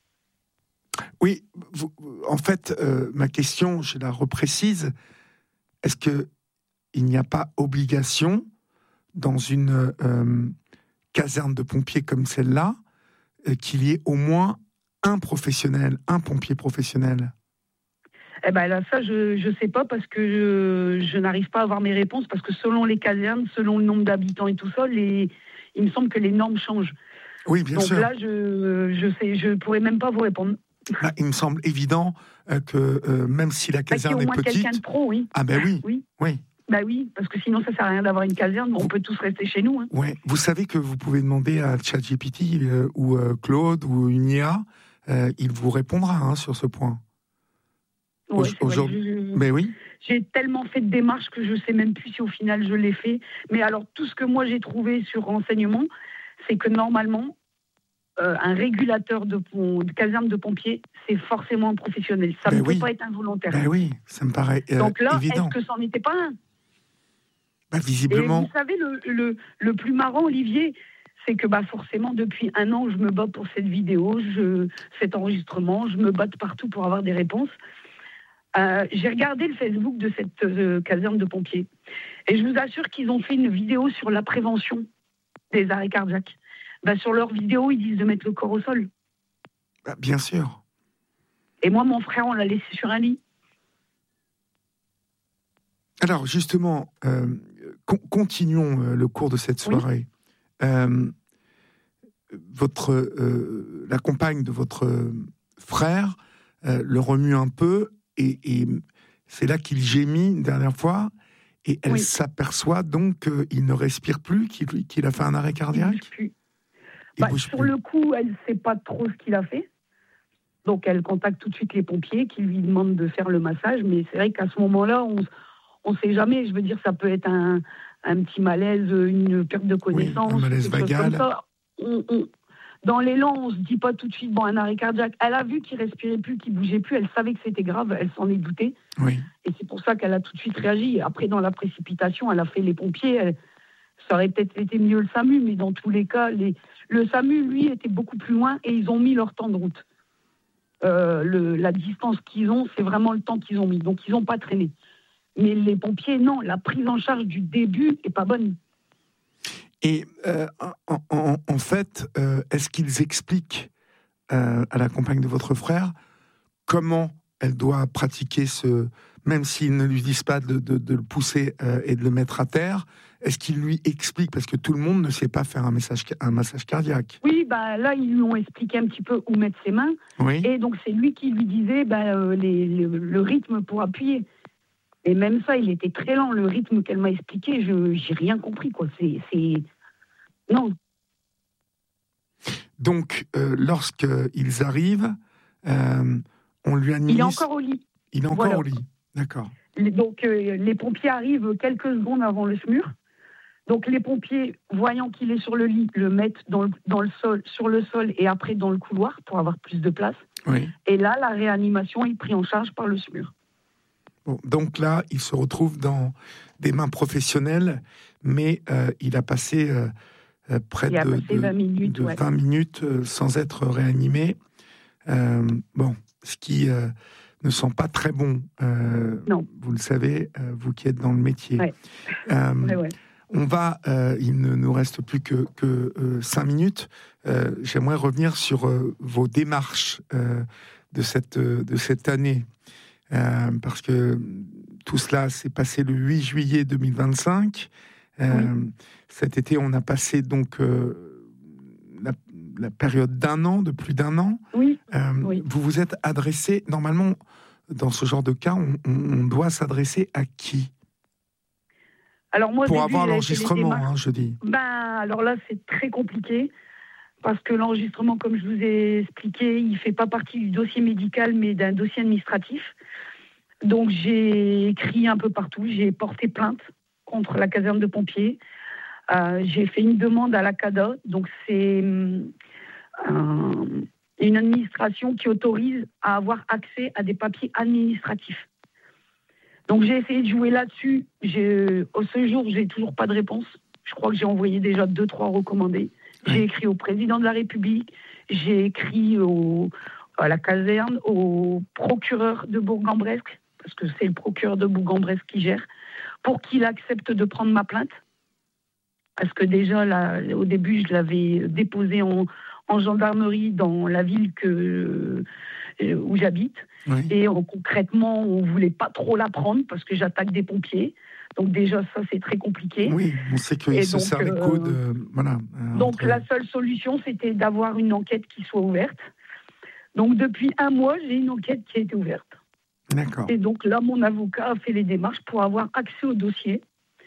Oui, vous, en fait, euh, ma question, je la reprécise. Est-ce qu'il n'y a pas obligation dans une euh, caserne de pompiers comme celle-là euh, qu'il y ait au moins un professionnel, un pompier professionnel? Eh ben là, ça, je ne sais pas parce que je, je n'arrive pas à avoir mes réponses parce que selon les casernes, selon le nombre d'habitants et tout ça, les, il me semble que les normes changent. Oui, bien Donc sûr. là, je je sais, je pourrais même pas vous répondre. Là, il me semble évident euh, que euh, même si la Bah, qu'il y ait caserne au est moins quelqu'un petite, de pro, oui. ah ben oui, Oui. oui, Bah oui, parce que sinon ça sert à rien d'avoir une caserne, on peut tous rester chez nous. Hein. Ouais. Vous savez que vous pouvez demander à ChatGPT euh, ou euh, Claude ou une I A, euh, il vous répondra hein, sur ce point. Ouais, Au- aujourd'hui. je... Mais oui. J'ai tellement fait de démarches que je ne sais même plus si au final je l'ai fait. Mais alors tout ce que moi j'ai trouvé sur renseignement, c'est que normalement, euh, un régulateur de, pom- de caserne de pompiers, c'est forcément un professionnel. Ça Ben ne peut oui. pas être involontaire. Ben oui, ça me paraît euh, Donc là, évident. est-ce que c'en était pas un? Bah, Et visiblement. vous savez, le, le, le plus marrant, Olivier, c'est que bah, forcément, depuis un an, je me bats pour cette vidéo, je, cet enregistrement, je me bats de partout pour avoir des réponses. Euh, j'ai regardé le Facebook de cette euh, caserne de pompiers. Et je vous assure qu'ils ont fait une vidéo sur la prévention des arrêts cardiaques. Bah, sur leur vidéo, ils disent de mettre le corps au sol. Bah, bien sûr. Et moi, mon frère, on l'a laissé sur un lit. Alors justement, euh, con- continuons euh, le cours de cette soirée. Oui. Euh, votre, euh, la compagne de votre frère euh, le remue un peu et, et c'est là qu'il gémit une dernière fois et elle oui. s'aperçoit donc qu'il ne respire plus, qu'il, qu'il a fait un arrêt cardiaque. Il bouge plus. Il bah, bouge sur plus. Le coup, elle ne sait pas trop ce qu'il a fait. Donc elle contacte tout de suite les pompiers qui lui demandent de faire le massage. Mais c'est vrai qu'à ce moment-là, on on ne sait jamais, je veux dire, ça peut être un, un petit malaise, une perte de connaissance. Oui, un malaise vagal. Comme ça. On, on, dans l'élan, on ne se dit pas tout de suite, bon, un arrêt cardiaque. Elle a vu qu'il respirait plus, qu'il bougeait plus, elle savait que c'était grave, elle s'en est doutée. Oui. Et c'est pour ça qu'elle a tout de suite réagi. Après, dans la précipitation, elle a fait les pompiers. Elle, ça aurait peut-être été mieux le SAMU, mais dans tous les cas, les, le SAMU, lui, était beaucoup plus loin et ils ont mis leur temps de route. Euh, le, la distance qu'ils ont, c'est vraiment le temps qu'ils ont mis. Donc, ils n'ont pas traîné. Mais les pompiers, non, la prise en charge du début n'est pas bonne. Et euh, en, en, en fait, euh, est-ce qu'ils expliquent euh, à la compagne de votre frère comment elle doit pratiquer ce... Même s'ils ne lui disent pas de, de, de le pousser euh, et de le mettre à terre, est-ce qu'ils lui expliquent? Parce que tout le monde ne sait pas faire un, message, un massage cardiaque. Oui, bah, là, ils lui ont expliqué un petit peu où mettre ses mains. Oui. Et donc, c'est lui qui lui disait bah, euh, les, les, le rythme pour appuyer. Et même ça, il était très lent, le rythme qu'elle m'a expliqué, je n'ai rien compris, quoi. C'est, c'est... Non. Donc, euh, lorsqu'ils arrivent, euh, on lui administre... Il est encore au lit. Il est encore voilà. au lit, d'accord. Donc, euh, les pompiers arrivent quelques secondes avant le SMUR. Donc, les pompiers, voyant qu'il est sur le lit, le mettent dans le, dans le sol, sur le sol et après dans le couloir pour avoir plus de place. Oui. Et là, la réanimation est prise en charge par le SMUR. Bon, donc là, il se retrouve dans des mains professionnelles, mais euh, il a passé euh, euh, près il a de, passé de, vingt minutes, de ouais. vingt minutes euh, sans être réanimé. Euh, bon, ce qui euh, ne sent pas très bon. Euh, non. Vous le savez, euh, vous qui êtes dans le métier. Ouais. Euh, ouais, ouais. On va, euh, il ne nous reste plus que, que euh, cinq minutes. Euh, j'aimerais revenir sur euh, vos démarches euh, de cette, de cette année. Euh, parce que tout cela s'est passé le huit juillet deux mille vingt-cinq. Euh, oui. Cet été, on a passé donc euh, la, la période d'un an, de plus d'un an. Oui. Euh, oui. Vous vous êtes adressé, normalement, dans ce genre de cas, on, on doit s'adresser à qui? Alors moi, Pour début, avoir l'enregistrement, hein, je dis. Ben, alors là, c'est très compliqué. Parce que l'enregistrement, comme je vous ai expliqué, il ne fait pas partie du dossier médical, mais d'un dossier administratif. Donc, j'ai écrit un peu partout. J'ai porté plainte contre la caserne de pompiers. Euh, j'ai fait une demande à la CADA. Donc, c'est euh, une administration qui autorise à avoir accès à des papiers administratifs. Donc, j'ai essayé de jouer là-dessus. J'ai, au ce jour, j'ai toujours pas de réponse. Je crois que j'ai envoyé déjà deux, trois recommandés. J'ai écrit au président de la République, j'ai écrit au, à la caserne, au procureur de Bourg-en-Bresse, parce que c'est le procureur de Bourg-en-Bresse qui gère, pour qu'il accepte de prendre ma plainte. Parce que déjà, là, au début, je l'avais déposée en, en gendarmerie dans la ville que, euh, où j'habite. Oui. Et on, concrètement, on ne voulait pas trop la prendre parce que j'attaque des pompiers. Donc déjà, ça, c'est très compliqué. Oui, on sait qu'ils se serrent les coudes. Euh, voilà, euh, donc entre... la seule solution, c'était d'avoir une enquête qui soit ouverte. Donc depuis un mois, j'ai une enquête qui a été ouverte. D'accord. Et donc là, mon avocat a fait les démarches pour avoir accès au dossier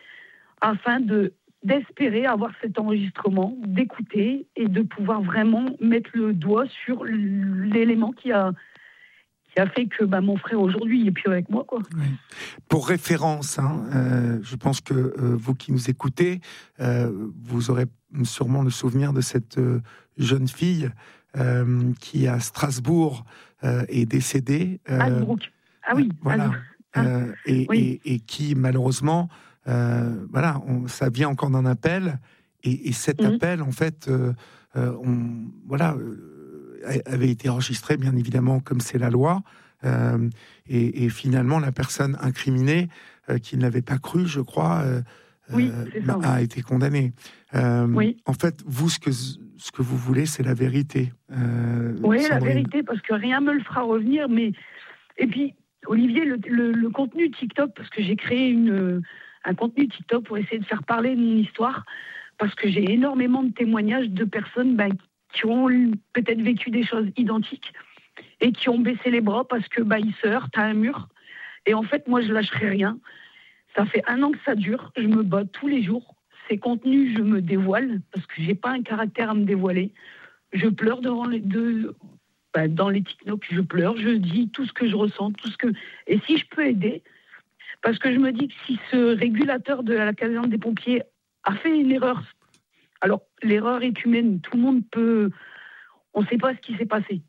afin de, d'espérer avoir cet enregistrement, d'écouter et de pouvoir vraiment mettre le doigt sur l'élément qui a, qui a fait que bah, mon frère aujourd'hui n'est plus avec moi, quoi. Oui. Pour référence, hein, euh, je pense que euh, vous qui nous écoutez, euh, vous aurez sûrement le souvenir de cette euh, jeune fille euh, qui à Strasbourg euh, est décédée. Euh, Anne Brooke. Ah oui. Voilà. Ah, Euh, et, oui. et, et qui malheureusement, euh, voilà, on, ça vient encore d'un appel. Et, et cet mmh. appel, en fait, euh, euh, on, voilà. Euh, avait été enregistré, bien évidemment, comme c'est la loi, euh, et, et finalement, la personne incriminée, euh, qui ne l'avait pas cru, je crois, euh, oui, euh, ça, a oui. été condamnée. Euh, oui. En fait, vous, ce que, ce que vous voulez, c'est la vérité. Euh, oui, Sandrine. La vérité, parce que rien me le fera revenir, mais... Et puis, Olivier, le, le, le contenu TikTok, parce que j'ai créé une, un contenu TikTok pour essayer de faire parler de mon histoire, parce que j'ai énormément de témoignages de personnes ben, qui ont peut-être vécu des choses identiques et qui ont baissé les bras parce que bah, ils se heurtent à un mur. Et en fait, moi, je lâcherai rien. Ça fait un an que ça dure. Je me bats tous les jours. Ces contenus, je me dévoile parce que j'ai pas un caractère à me dévoiler. Je pleure devant les deux, bah, dans les TikTok. Je pleure. Je dis tout ce que je ressens, tout ce que. Et si je peux aider, parce que je me dis que si ce régulateur de la caserne des pompiers a fait une erreur. Alors, l'erreur est humaine, tout le monde peut... On ne sait pas ce qui s'est passé.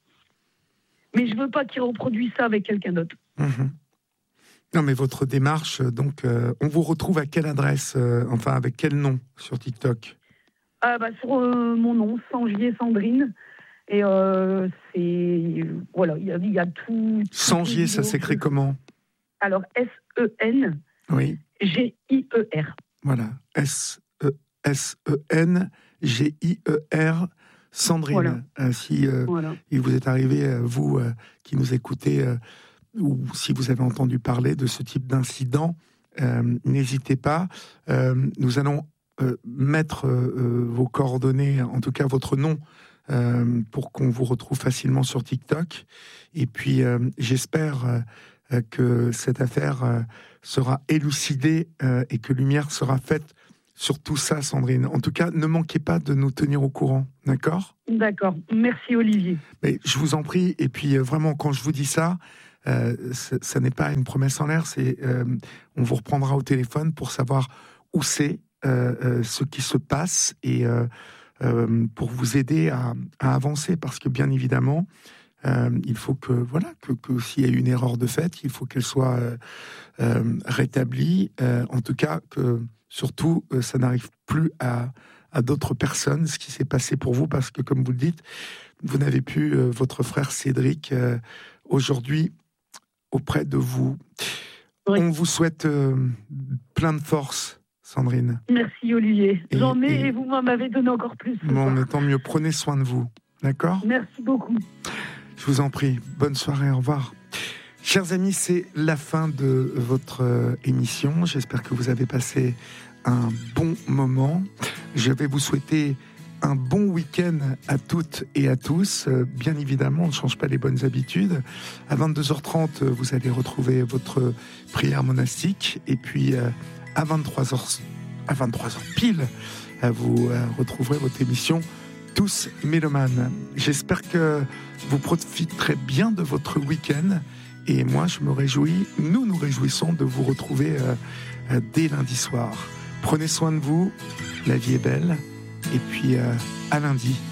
Mais je ne veux pas qu'il reproduise ça avec quelqu'un d'autre. Mmh. Non, mais votre démarche, donc, euh, on vous retrouve à quelle adresse, euh, enfin, avec quel nom sur TikTok ? Ah, bah, sur euh, mon nom, Sangier Sandrine. Et euh, c'est... Voilà, il y a, y a tout... Sangier, ça s'écrit comment ? Alors, S E N Oui. G I E R. Voilà, S E S E N G I E R, Sandrine. Voilà. Euh, si euh, Voilà. il vous est arrivé, euh, vous euh, qui nous écoutez, euh, ou si vous avez entendu parler de ce type d'incident, euh, n'hésitez pas. Euh, nous allons euh, mettre euh, vos coordonnées, en tout cas votre nom, euh, pour qu'on vous retrouve facilement sur TikTok. Et puis, euh, j'espère euh, que cette affaire euh, sera élucidée euh, et que lumière sera faite sur tout ça, Sandrine. En tout cas, ne manquez pas de nous tenir au courant, d'accord ? D'accord. Merci, Olivier. Mais je vous en prie. Et puis, euh, vraiment, quand je vous dis ça, euh, ça n'est pas une promesse en l'air. C'est, euh, on vous reprendra au téléphone pour savoir où c'est, euh, euh, ce qui se passe, et euh, euh, pour vous aider à, à avancer. Parce que, bien évidemment, euh, il faut que, voilà, que, que s'il y a une erreur de fait, il faut qu'elle soit euh, euh, rétablie. Euh, en tout cas, que surtout, euh, ça n'arrive plus à, à d'autres personnes, ce qui s'est passé pour vous, parce que, comme vous le dites, vous n'avez plus euh, votre frère Cédric euh, aujourd'hui auprès de vous. Oui. On vous souhaite euh, plein de force, Sandrine. Merci, Olivier. Et, J'en ai et, et vous m'en avez donné encore plus. Bon, mais tant mieux. Prenez soin de vous. D'accord ? Merci beaucoup. Je vous en prie. Bonne soirée. Au revoir. Chers amis, c'est la fin de votre euh, émission. J'espère que vous avez passé un bon moment. Je vais vous souhaiter un bon week-end à toutes et à tous. Euh, bien évidemment, on ne change pas les bonnes habitudes. À vingt-deux heures trente, vous allez retrouver votre prière monastique. Et puis, euh, à vingt-trois heures, à vingt-trois heures pile, euh, vous euh, retrouverez votre émission Tous Mélomanes. J'espère que vous profiterez bien de votre week-end. Et moi, je me réjouis, nous nous réjouissons de vous retrouver euh, euh, dès lundi soir. Prenez soin de vous, la vie est belle. Et puis, euh, à lundi.